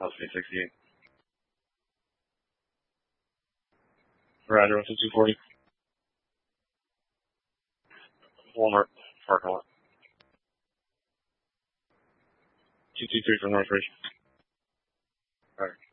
House 68. Roger, 240. Walmart, parking lot. 223 from Northridge. Alright.